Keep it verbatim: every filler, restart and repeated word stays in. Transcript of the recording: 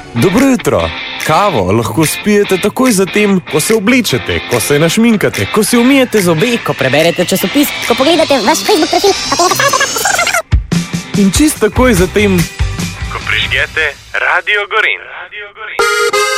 Dobro jutro. Kavo lahko spijete takoj zatem, ko se oblečete, ko se našminkate, ko si umijete zobe, ko preberete časopis, ko pogledate vaš Facebook profil, in čist takoj zatem, ko prižgete Radio Gorenj.